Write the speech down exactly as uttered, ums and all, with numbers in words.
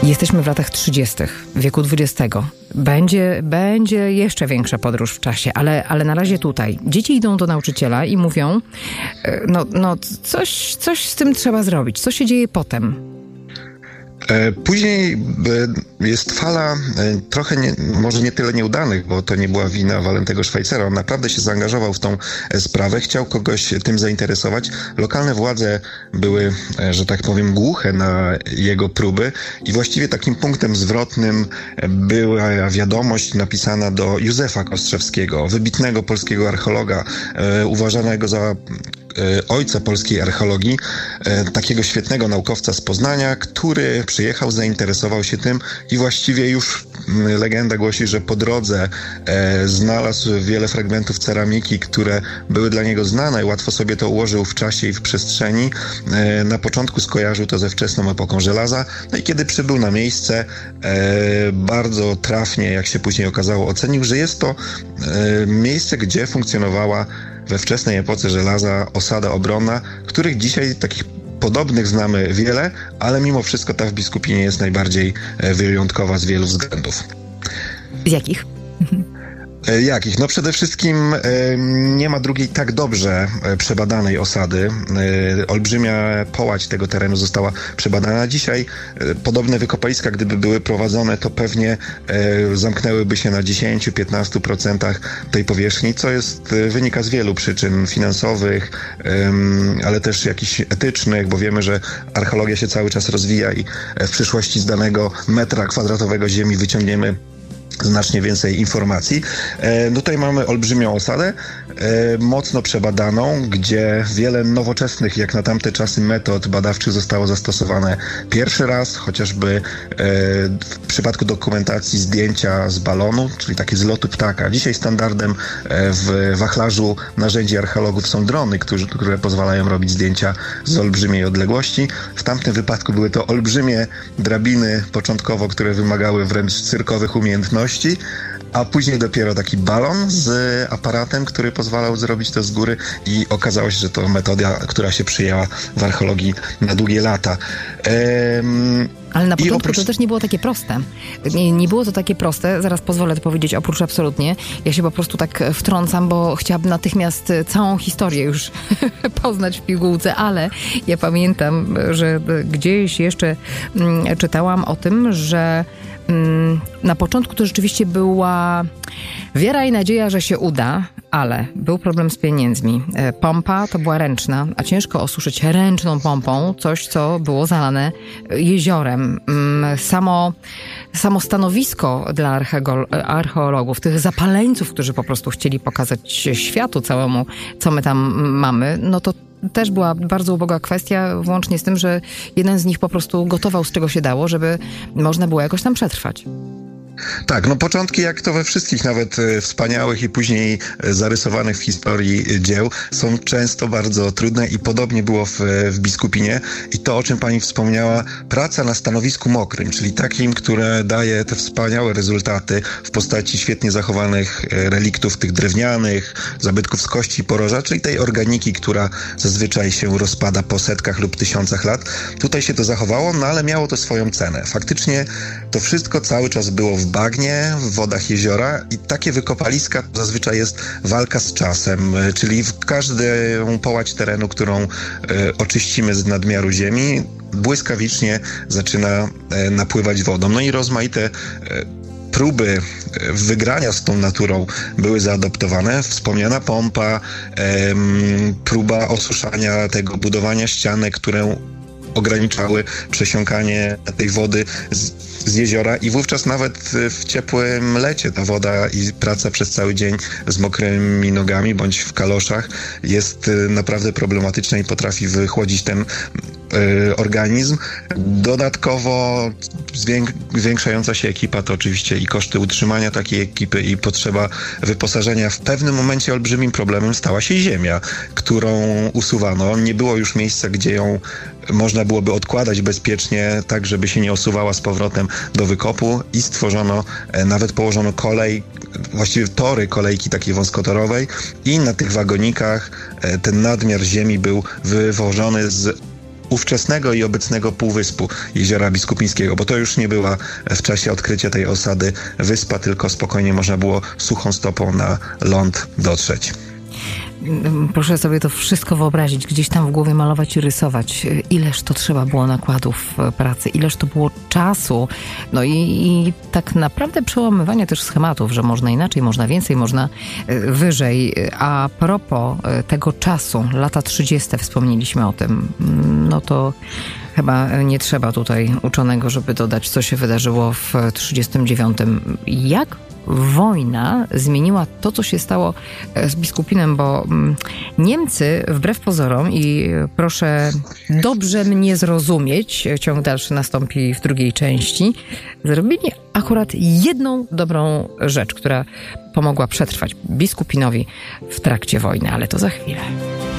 Jesteśmy w latach trzydziestych wieku dwudziestego. Będzie, będzie jeszcze większa podróż w czasie, ale, ale na razie tutaj. Dzieci idą do nauczyciela i mówią, no, no coś, coś z tym trzeba zrobić. Co się dzieje potem? Później jest fala trochę, nie, może nie tyle nieudanych, bo to nie była wina Walentego Szwajcera. On naprawdę się zaangażował w tą sprawę, chciał kogoś tym zainteresować. Lokalne władze były, że tak powiem, głuche na jego próby i właściwie takim punktem zwrotnym była wiadomość napisana do Józefa Kostrzewskiego, wybitnego polskiego archeologa, uważanego za ojca polskiej archeologii, takiego świetnego naukowca z Poznania, który przyjechał, zainteresował się tym i właściwie już legenda głosi, że po drodze znalazł wiele fragmentów ceramiki, które były dla niego znane i łatwo sobie to ułożył w czasie i w przestrzeni. Na początku skojarzył to ze wczesną epoką żelaza, no i kiedy przybył na miejsce, bardzo trafnie, jak się później okazało, ocenił, że jest to miejsce, gdzie funkcjonowała we wczesnej epoce żelaza osada obronna, których dzisiaj takich podobnych znamy wiele, ale mimo wszystko ta w Biskupinie jest najbardziej wyjątkowa z wielu względów. Z jakich? Jakich? No przede wszystkim e, nie ma drugiej tak dobrze e, przebadanej osady. E, olbrzymia połać tego terenu została przebadana. Dzisiaj e, podobne wykopaliska, gdyby były prowadzone, to pewnie e, zamknęłyby się na dziesięć do piętnastu procent tej powierzchni, co jest, e, wynika z wielu przyczyn finansowych, e, ale też jakichś etycznych, bo wiemy, że archeologia się cały czas rozwija i w przyszłości z danego metra kwadratowego ziemi wyciągniemy znacznie więcej informacji. E, tutaj mamy olbrzymią osadę, e, mocno przebadaną, gdzie wiele nowoczesnych, jak na tamte czasy, metod badawczych zostało zastosowane pierwszy raz, chociażby e, w przypadku dokumentacji zdjęcia z balonu, czyli takie z lotu ptaka. Dzisiaj standardem e, w wachlarzu narzędzi archeologów są drony, którzy, które pozwalają robić zdjęcia z olbrzymiej odległości. W tamtym wypadku były to olbrzymie drabiny początkowo, które wymagały wręcz cyrkowych umiejętności, a później dopiero taki balon z aparatem, który pozwalał zrobić to z góry i okazało się, że to metoda, która się przyjęła w archeologii na długie lata. Ehm, Ale na początku oprócz... to też nie było takie proste. Nie, nie było to takie proste, zaraz pozwolę to powiedzieć, oprócz absolutnie. Ja się po prostu tak wtrącam, bo chciałabym natychmiast całą historię już poznać w pigułce, ale ja pamiętam, że gdzieś jeszcze mm, czytałam o tym, że na początku to rzeczywiście była wiara i nadzieja, że się uda, ale był problem z pieniędzmi. Pompa to była ręczna, a ciężko osuszyć ręczną pompą coś, co było zalane jeziorem. Samo, samo stanowisko dla archeologów, tych zapaleńców, którzy po prostu chcieli pokazać światu całemu, co my tam mamy, no to też była bardzo uboga kwestia, włącznie z tym, że jeden z nich po prostu gotował z czego się dało, żeby można było jakoś tam przetrwać. Tak, no początki, jak to we wszystkich nawet e, wspaniałych i później e, zarysowanych w historii e, dzieł, są często bardzo trudne i podobnie było w, w Biskupinie. I to, o czym pani wspomniała, praca na stanowisku mokrym, czyli takim, które daje te wspaniałe rezultaty w postaci świetnie zachowanych e, reliktów tych drewnianych, zabytków z kości i poroża, czyli tej organiki, która zazwyczaj się rozpada po setkach lub tysiącach lat. Tutaj się to zachowało, no ale miało to swoją cenę. Faktycznie to wszystko cały czas było w bagnie, w wodach jeziora i takie wykopaliska to zazwyczaj jest walka z czasem, czyli w każdą połać terenu, którą e, oczyścimy z nadmiaru ziemi, błyskawicznie zaczyna e, napływać wodą. No i rozmaite e, próby wygrania z tą naturą były zaadoptowane. Wspomniana pompa, em, próba osuszania tego, budowania ścianek, które ograniczały przesiąkanie tej wody z, z jeziora i wówczas nawet w ciepłym lecie ta woda i praca przez cały dzień z mokrymi nogami bądź w kaloszach jest naprawdę problematyczna i potrafi wychłodzić ten y, organizm. Dodatkowo zwięk- zwiększająca się ekipa to oczywiście i koszty utrzymania takiej ekipy i potrzeba wyposażenia. W pewnym momencie olbrzymim problemem stała się ziemia, którą usuwano. Nie było już miejsca, gdzie ją można byłoby odkładać bezpiecznie, tak żeby się nie osuwała z powrotem do wykopu i stworzono, nawet położono kolej, właściwie tory kolejki takiej wąskotorowej i na tych wagonikach ten nadmiar ziemi był wywożony z ówczesnego i obecnego półwyspu Jeziora Biskupińskiego, bo to już nie była w czasie odkrycia tej osady wyspa, tylko spokojnie można było suchą stopą na ląd dotrzeć. Proszę sobie to wszystko wyobrazić, gdzieś tam w głowie malować i rysować. Ileż to trzeba było nakładów pracy, ileż to było czasu. No i, i tak naprawdę przełamywanie też schematów, że można inaczej, można więcej, można wyżej. A propos tego czasu, lata trzydzieste, wspomnieliśmy o tym, no to chyba nie trzeba tutaj uczonego, żeby dodać, co się wydarzyło w trzydziestym dziewiątym. Jak wojna zmieniła to, co się stało z Biskupinem, bo Niemcy, wbrew pozorom, i proszę dobrze mnie zrozumieć, ciąg dalszy nastąpi w drugiej części, zrobili akurat jedną dobrą rzecz, która pomogła przetrwać Biskupinowi w trakcie wojny, ale to za chwilę.